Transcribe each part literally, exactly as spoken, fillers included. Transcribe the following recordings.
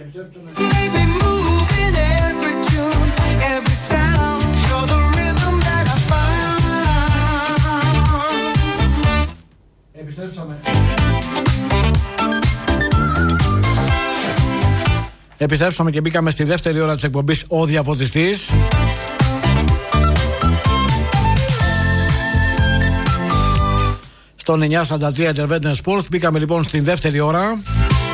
Επιστρέψαμε. Επιστρέψαμε και μπήκαμε στη δεύτερη ώρα της εκπομπής Ο Διαφωτιστής. Στον εννιά σαράντα τρία Intervention Sports. Μπήκαμε λοιπόν στη δεύτερη ώρα.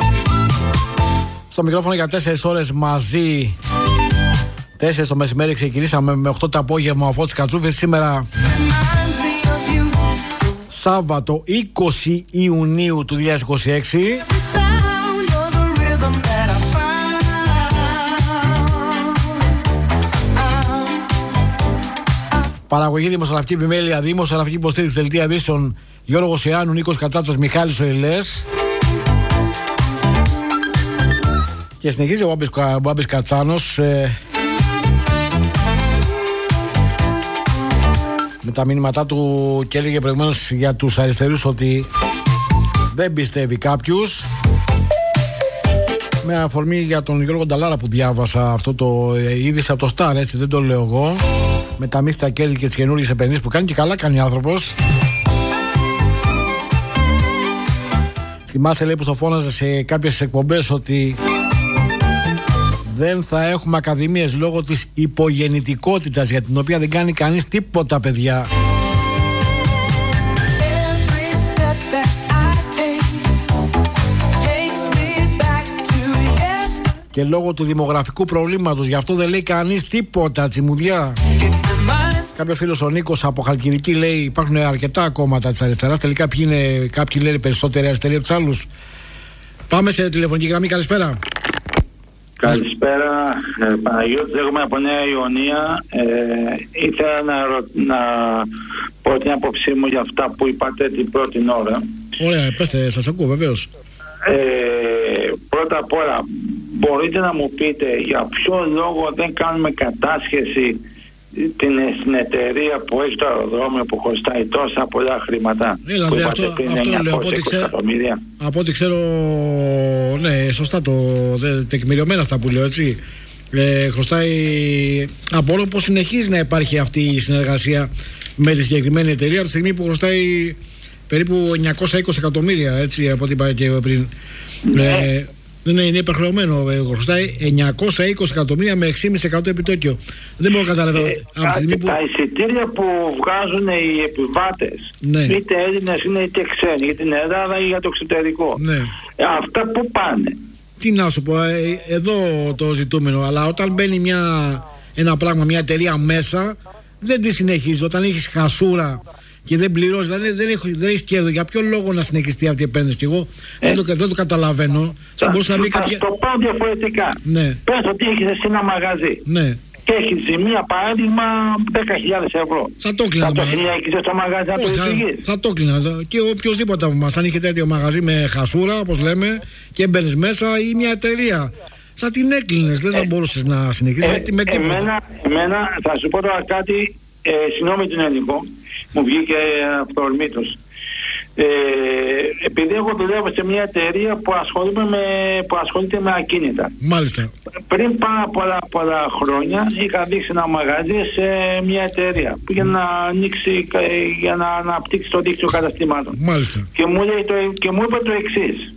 Στο μικρόφωνο για τέσσερις ώρες μαζί. τέσσερις το μεσημέρι ξεκινήσαμε με οκτώ το απόγευμα ο Φώτης Κατσούφης. Σήμερα Σάββατο είκοσι Ιουνίου του δύο χιλιάδες είκοσι έξι. Παραγωγή δημοσιογραφική επιμέλεια, δημοσιογραφική υποστήριξη δελτία ειδήσεων Γιώργος Ιάννου, Νίκος Κατσάτσος, Μιχάλης Οηλές. Και συνεχίζει ο Μπάμπης Κατσάνος ε, με τα μήνυματά του και έλεγε προηγουμένως για τους αριστερούς ότι δεν πιστεύει κάποιους. Με αφορμή για τον Γιώργο Νταλάρα που διάβασα αυτό το ε, είδηση από το Star, έτσι δεν το λέω εγώ. Με τα μύθια κέρδη και τις καινούργιες επενδύσεις που κάνει, και καλά κάνει ο άνθρωπος. Θυμάσαι, λέει, που στο φώναζε σε κάποιες εκπομπές ότι δεν θα έχουμε ακαδημίες λόγω της υπογεννητικότητας, για την οποία δεν κάνει κανείς τίποτα, παιδιά. Και λόγω του δημογραφικού προβλήματος, γι' αυτό δεν λέει κανείς τίποτα, τσιμουδιά. Κάποιος φίλος, ο Νίκος από Χαλκιδική, λέει: υπάρχουν αρκετά κόμματα της αριστεράς. Τελικά ποιοι είναι, κάποιοι λένε περισσότεροι αριστεροί από τους άλλους. Πάμε σε τηλεφωνική γραμμή. Καλησπέρα. Καλησπέρα, ε, Παναγιώτη. Λέγομαι από Νέα Ιωνία. Ε, ήθελα να, να πω την άποψή μου για αυτά που είπατε την πρώτη ώρα. Ωραία, πέστε, σας ακούω βεβαίως. Ε, πρώτα απ' όλα, μπορείτε να μου πείτε για ποιο λόγο δεν κάνουμε κατάσχεση την, στην εταιρεία που έχει το αεροδρόμιο, που χρωστάει τόσα πολλά χρήματα? Έλα, που δε, αυτό, αυτό λέω, από ό,τι, ξέρω, από ό,τι ξέρω, ναι, σωστά το, δε, τεκμηριωμένα αυτά που λέω, έτσι. Ε, χρωστάει, απορώ πως συνεχίζει να υπάρχει αυτή η συνεργασία με τη συγκεκριμένη εταιρεία από τη στιγμή που χρωστάει περίπου εννιακόσια είκοσι εκατομμύρια, έτσι, από ό,τι είπα και πριν. Ναι. Ε, Ναι, είναι υπερχρεωμένο. Χρωστάει εννιακόσια είκοσι εκατομμύρια με έξι κόμμα πέντε τοις εκατό επιτόκιο. Δεν μπορώ να καταλαβαίνω. Ε, από τη στιγμή που... Τα εισιτήρια που βγάζουν οι επιβάτες, ναι, είτε Έλληνες είναι είτε ξένοι, για την Ελλάδα ή για το εξωτερικό, ναι, ε, αυτά που πάνε? Τι να σου πω, ε, εδώ το ζητούμενο. Αλλά όταν μπαίνει μια, ένα πράγμα, μια εταιρεία μέσα, δεν τη συνεχίζει. Όταν έχεις χασούρα και δεν πληρώσει, δηλαδή δεν έχει, δεν έχει κέρδο. Για ποιο λόγο να συνεχιστεί αυτή η επένδυση? Και εγώ ε, δεν, το, δεν το καταλαβαίνω. Θα μπορούσα να μπει κάποια. Θα το πάω διαφορετικά. Ναι. Πες ότι έχεις εσύ ένα μαγαζί. Ναι. Και έχεις ζημία, παράδειγμα, δέκα χιλιάδες ευρώ. Θα το κλείνα. Θα το συνέχιζες το μαγαζί να το εξηγείς? Θα, θα το κλείνα. Και οποιοδήποτε από εμάς, αν είχε τέτοιο μαγαζί με χασούρα, όπως λέμε, και έμπαινες μέσα, ή μια εταιρεία, θα την έκλεινες. Δεν θα ε, μπορούσες να συνεχίσεις ε, με τίποτα. Εμένα, εμένα, θα σου πω τώρα κάτι, ε, συγγνώμη την ελληνικό. Μου βγήκε αυτορμήτως. Ε, επειδή εγώ δουλεύω σε μια εταιρεία που, με, που ασχολείται με ακίνητα. Μάλιστα. Πριν πάρα πολλά, πολλά χρόνια είχα δείξει ένα μαγαζί σε μια εταιρεία που για να ανοίξει, για να αναπτύξει το δίκτυο καταστημάτων. Μάλιστα. Και μου, λέει το, και μου είπε το εξής,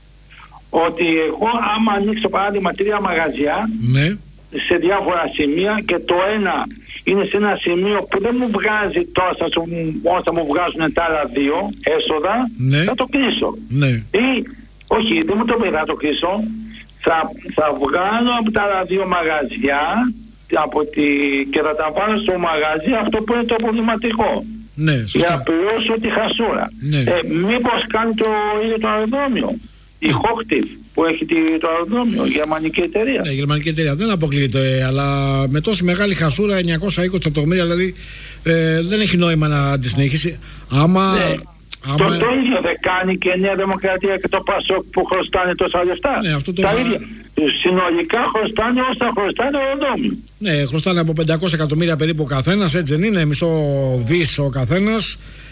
ότι εγώ άμα ανοίξω παράδειγμα τρία μαγαζιά, ναι, σε διάφορα σημεία, και το ένα είναι σε ένα σημείο που δεν μου βγάζει τόσα όσα μου βγάζουν τα άλλα δύο έσοδα, ναι, θα το κλείσω. Ναι. Ή, όχι, δεν μου το πει, θα το κλείσω. Θα, θα βγάλω από τα άλλα δύο μαγαζιά από τη, και θα τα βάλω στο μαγαζί αυτό που είναι το προβληματικό. Ναι, για να πληρώσω τη χασούρα. Ναι. Ε, μήπως κάνει το ίδιο το αεροδρόμιο? Η Hochtief που έχει το αεροδρόμιο, η γερμανική εταιρεία. Ναι, η γερμανική εταιρεία δεν αποκλείεται, αλλά με τόση μεγάλη χασούρα, εννιακόσια είκοσι εκατομμύρια, δηλαδή ε, δεν έχει νόημα να τη συνεχίσει. Άμα. Ναι. άμα... Το, το ίδιο δεν κάνει και η Νέα Δημοκρατία και το Πασόκ που χρωστάνε τόσα λεφτά. Ναι, αυτό το τα θα... ίδια. Συνολικά χρωστάνε όσα χρωστάνε ο αεροδρόμιο. Ναι, χρωστάνε από πεντακόσια εκατομμύρια περίπου ο καθένας, έτσι δεν είναι? Μισό δις ο καθένας.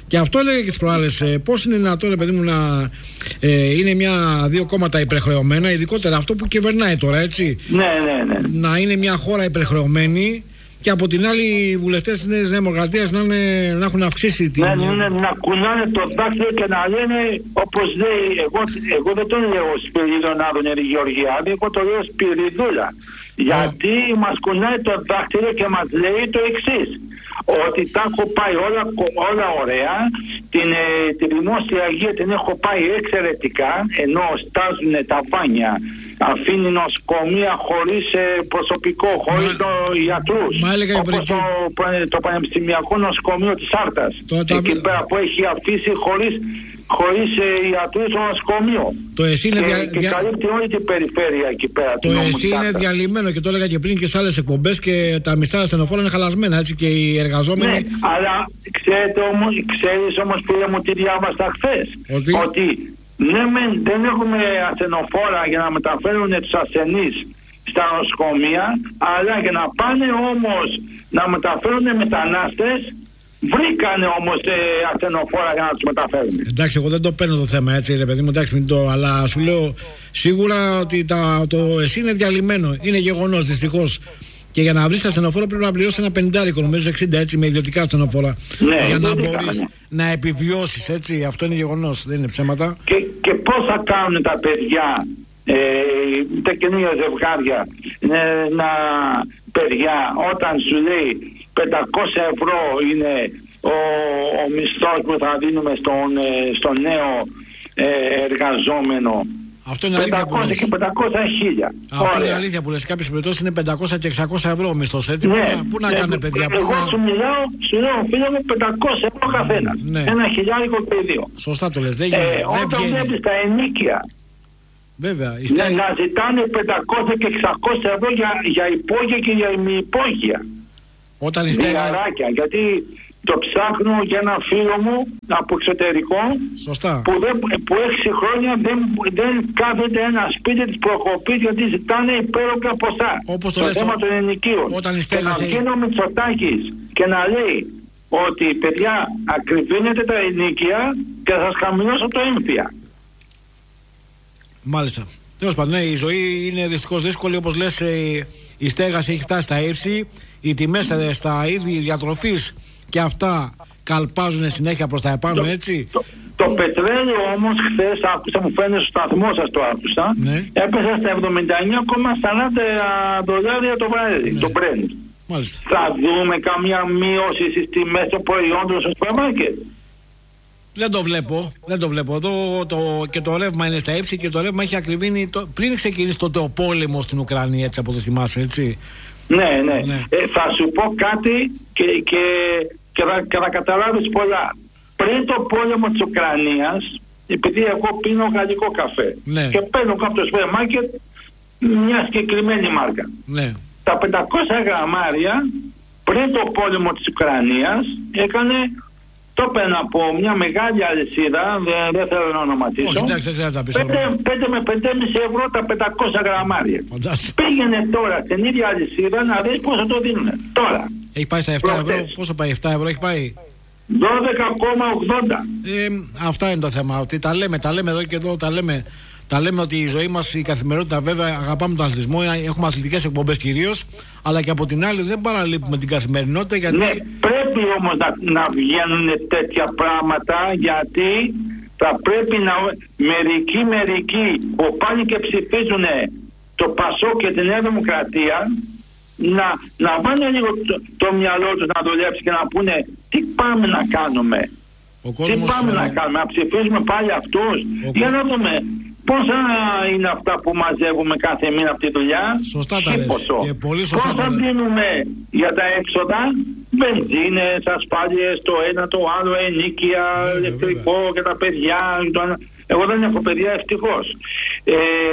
Και αυτό έλεγε και τις προάλλες. Ε, πώς είναι δυνατόν, παιδί μου, να ε, είναι μια, δύο κόμματα υπερχρεωμένα, ειδικότερα αυτό που κυβερνάει τώρα, έτσι. Ναι, ναι, ναι. Να είναι μια χώρα υπερχρεωμένη και από την άλλη οι βουλευτές της Νέας Δημοκρατίας να, να έχουν αυξήσει την. Ναι, ναι, ναι, να κουνάνε το δάχτυλο και να λένε, όπως λέει, εγώ, εγώ δεν τον λέω Σπυρίδωνα τον Γεωργιάδη, εγώ το λέω Σπυριδούλα. Γιατί μας κουνάει το δάχτυλο και μας λέει το εξής, ότι τα έχω πάει όλα, όλα ωραία, την, ε, τη δημόσια υγεία την έχω πάει εξαιρετικά, ενώ στάζουν τα βάνια, αφήνει νοσοκομεία χωρίς ε, προσωπικό, χωρίς το ιατρούς, όπως το, το Πανεπιστημιακό Νοσοκομείο της Άρτας, εκεί πέρα που έχει αφήσει χωρίς χωρίς ε, ιατρούς στο νοσοκομείο. Το ΕΣΥ είναι, δια... και καλύπτει όλη την περιφέρεια εκεί πέρα. Το ΕΣΥ είναι διαλυμένο και το έλεγα και πριν και σε άλλες εκπομπές και τα μισά ασθενοφόρα είναι χαλασμένα, έτσι, και οι εργαζόμενοι. Ναι, αλλά ξέρετε όμως, ξέρεις όμως φίλε μου τι διάβασα χθες. Ότι, ότι ναι, με, δεν έχουμε ασθενοφόρα για να μεταφέρουν τους ασθενείς στα νοσοκομεία, αλλά για να πάνε όμως να μεταφέρουν μετανάστες, βρήκανε όμως ε, ασθενοφόρα για να τους μεταφέρουν. Εντάξει, εγώ δεν το παίρνω το θέμα, έτσι, ρε παιδί μου, εντάξει, μην το, αλλά σου λέω σίγουρα ότι τα, το ΕΣΥ είναι διαλυμένο. Είναι γεγονός, δυστυχώς. Και για να βρεις ασθενοφόρο πρέπει να πληρώσεις ένα πενηντάρικο, νομίζω εξήντα, έτσι, με ιδιωτικά ασθενοφόρα. Ναι, για να μπορείς ναι. να επιβιώσεις, έτσι. Αυτό είναι γεγονός, δεν είναι ψέματα. Και, και πώς θα κάνουν τα παιδιά, ε, τα καινούργια ζευγάρια, ε, να παιδιά, όταν σου λέει πεντακόσια ευρώ είναι ο, ο μισθός που θα δίνουμε στον, ε, στον νέο ε, εργαζόμενο. Αυτό είναι αλήθεια που λες. Και πεντακόσια χίλια. Αυτό Ωραία. είναι αλήθεια που λες. Σε κάποιες περιπτώσεις είναι πεντακόσια και εξακόσια ευρώ ο μισθός, έτσι. Ναι, πού να, πού να ναι, κάνουν παιδιά. Εγώ να... σου μιλάω, σου λέω φίλε μου πεντακόσια ευρώ καθένα. Ναι. Ένα χιλιάρικο και δύο. Σωστά το λες. Δεν ε, όταν βλέπεις τα ενίκια Βέβαια, να, να ζητάνε πεντακόσια και εξακόσια ευρώ για, για υπόγεια και για ημιυπόγεια. Όταν η στέγα... γιατί το ψάχνω για ένα φίλο μου από εξωτερικό. Σωστά. Που, δεν, που έξι χρόνια δεν, δεν κάθεται ένα σπίτι της προκοπής γιατί ζητάνε υπέροχα ποσά. Όπως το, το λες, θέμα των ενοικίων. Όταν η στέγα... Και να βγαίνει ο Μητσοτάκης και να λέει ότι παιδιά ακριβίνετε τα ενοικία και θα σας χαμηλώσω το έμφυα. Μάλιστα. Τέλος πάντων, ναι, η ζωή είναι δυστυχώς δύσκολη, όπως λες, η στέγαση έχει φτάσει στα ύψη, οι τιμές στα είδη διατροφής και αυτά καλπάζουν συνέχεια προς τα επάνω, το, έτσι. Το, το, το πετρέλαιο όμως χθες, άκουσα, μου φαίνεται στο σταθμό σας το άκουσα, ναι. έπεσε στα εβδομήντα εννιά κόμμα σαράντα δολάρια το βράδυ, ναι. το Brent. Μάλιστα. Θα δούμε καμία μείωση στις τιμές των προϊόντων στο σούπερ μάρκετ? Δεν το βλέπω, δεν το βλέπω. Εδώ το, και το ρεύμα είναι στα ύψη και το ρεύμα έχει ακριβήνει το, πριν ξεκινήσει τότε ο πόλεμος στην Ουκρανία, έτσι από το θυμάσαι, έτσι. Ναι, ναι. ναι. Ε, θα σου πω κάτι και, και, και, θα, και θα καταλάβεις πολλά. Πριν το πόλεμο της Ουκρανίας, επειδή εγώ πίνω γαλλικό καφέ ναι. και παίρνω κάποιο σούπερ μάρκετ μια συγκεκριμένη μάρκα. Ναι. Τα πεντακόσια γραμμάρια πριν το πόλεμο της Ουκρανίας έκανε... Το έπαιρνα από μια μεγάλη αλυσίδα, δεν, δεν θέλω να ονοματίσω. Όχι, εντάξει, δεν χρειάζεται να πεις. πέντε με πέντε κόμμα πέντε ευρώ τα πεντακόσια γραμμάρια. Φαντάσου. Πήγαινε τώρα στην ίδια αλυσίδα να δεις πόσο το δίνουν. Τώρα. Έχει πάει στα επτά ευρώ. Πόσο πάει, επτά ευρώ έχει πάει? δώδεκα κόμμα ογδόντα. Ε, αυτά είναι το θέμα. Ότι τα λέμε, τα λέμε εδώ και εδώ, τα λέμε. Τα λέμε ότι η ζωή μας, η καθημερινότητα, βέβαια, αγαπάμε τον αθλητισμό, έχουμε αθλητικές εκπομπές κυρίως, αλλά και από την άλλη δεν παραλείπουμε την καθημερινότητα. Γιατί... Ναι, πρέπει όμως να, να βγαίνουν τέτοια πράγματα, γιατί θα πρέπει να μερικοί μερικοί που πάνε και ψηφίζουν το Πασό και τη Νέα Δημοκρατία να, να βάλουν λίγο το, το μυαλό τους να δουλέψει και να πούνε τι πάμε να κάνουμε. Ο κόσμος, τι πάμε ε... να κάνουμε, να ψηφίσουμε πάλι αυτούς. Ο... Για να δούμε. Πόσα είναι αυτά που μαζεύουμε κάθε μήνα από τη δουλειά? Σωστά τα λες. Και πολύ σωστά. Πόσα δίνουμε για τα έξοδα? Μπενζίνες, ασφάλειες, το ένα, το άλλο, ενίκεια, βέβαια, ηλεκτρικό βέβαια. Και τα παιδιά. Το... Εγώ δεν έχω παιδιά, ευτυχώς. Ε...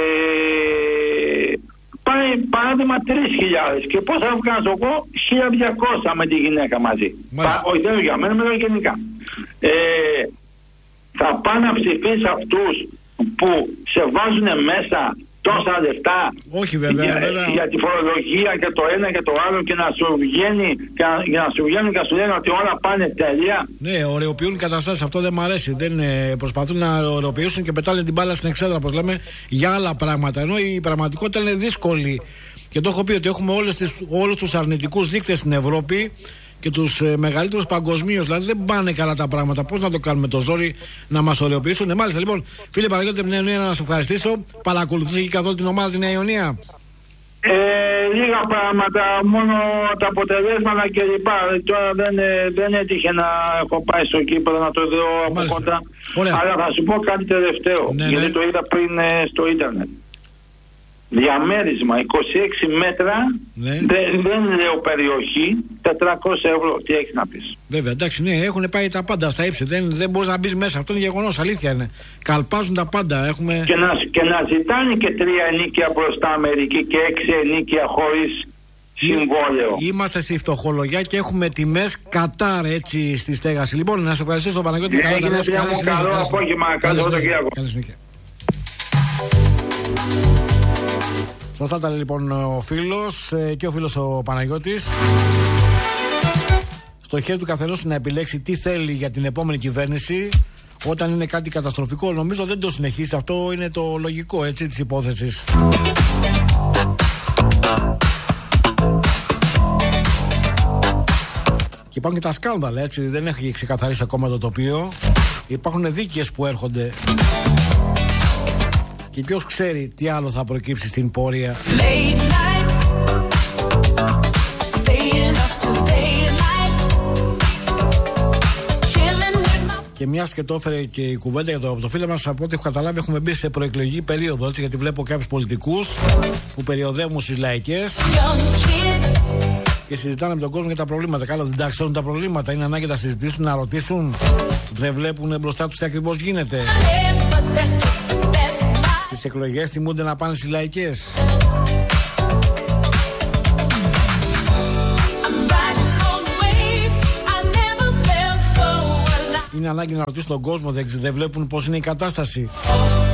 Πάει παράδειγμα τρεις χιλιάδες. Και πώς θα βγάζω εγώ? χίλια διακόσια με τη γυναίκα μαζί. Πα... Όχι, δεν είναι για μένα, μιλάω γενικά. Ε... Θα πάω να ψηφίσει αυτούς που σε βάζουν μέσα τόσα λεφτά. Όχι βέβαια, για, βέβαια. για τη φορολογία και το ένα και το άλλο και να σου βγαίνει και να, για να σου βγαίνουν και να σου λένε ότι όλα πάνε τέλεια. Ναι, ωρεοποιούν καταστάσεις, αυτό δεν μου αρέσει. Δεν, ε, προσπαθούν να ωρεοποιήσουν και πετάνε την μπάλα στην εξέδρα, όπως λέμε, για άλλα πράγματα. Ενώ η πραγματικότητα είναι δύσκολη. Και το έχω πει ότι έχουμε όλες τις, όλους τους αρνητικούς δείκτες στην Ευρώπη και τους ε, μεγαλύτερους παγκοσμίως. Δηλαδή δεν πάνε καλά τα πράγματα. Πώς να το κάνουμε το ζόρι να μας ωρεοποιήσουν. Ε, μάλιστα, λοιπόν, φίλε Παναγιώτη, την Νέα Ιωνία, να σε ευχαριστήσω. Παρακολουθείς και καθόλου την ομάδα τη Νέα Ιωνία? Ε, λίγα πράγματα, μόνο τα αποτελέσματα κλπ. Τώρα δεν, δεν έτυχε να έχω πάει στο κήπεδο να το δω από κοντά. Αλλά θα σου πω κάτι τελευταίο, ναι, γιατί ναι. το είδα πριν ε, στο ίντερνετ. Διαμέρισμα είκοσι έξι μέτρα, ναι. δεν, δεν λέω περιοχή, τετρακόσια ευρώ. Τι έχει να πεις? Βέβαια, εντάξει, ναι, έχουν πάει τα πάντα στα ύψη. Δεν, δεν μπορείς να μπεις μέσα. Αυτό είναι γεγονός, αλήθεια είναι. Καλπάζουν τα πάντα. Έχουμε... Και, να, και να ζητάνε και τρία ενίκια μπροστά μερικοί και έξι ενίκια χωρίς συμβόλαιο. Είμαστε στη φτωχολογιά και έχουμε τιμές κατάρ έτσι στη στέγαση. Λοιπόν, να σε ευχαριστήσω τον Παναγιώτη. Καλά, καλά, καλό απόγευμα. Καλό Σαββατοκύριακο. Καλή συνέχεια. Σωστά τα λέει λοιπόν ο φίλος και ο φίλος ο Παναγιώτης. Στο χέρι του καθενός να επιλέξει τι θέλει για την επόμενη κυβέρνηση. Όταν είναι κάτι καταστροφικό, νομίζω δεν το συνεχίσει. Αυτό είναι το λογικό, έτσι, της υπόθεσης. Και υπάρχουν και τα σκάνδαλα, έτσι, δεν έχει ξεκαθαρίσει ακόμα το τοπίο. Υπάρχουν δίκες που έρχονται. Και ποιος ξέρει τι άλλο θα προκύψει στην πορεία. Και μιας και το έφερε και η κουβέντα για το, από το φίλο μας, από ό,τι έχω καταλάβει, έχουμε μπει σε προεκλογική περίοδο, έτσι, γιατί βλέπω κάποιους πολιτικούς που περιοδεύουν στις λαϊκές και συζητάνε με τον κόσμο για τα προβλήματα. Καλά, δεν τα ξέρουν τα προβλήματα, είναι ανάγκη να τα συζητήσουν, να ρωτήσουν. Δεν βλέπουν μπροστά τους τι ακριβώς γίνεται. Στις εκλογές θυμούνται να πάνε στις λαϊκές. Είναι ανάγκη να ρωτήσουν τον κόσμο, δεν, δεν βλέπουν πώς είναι η κατάσταση.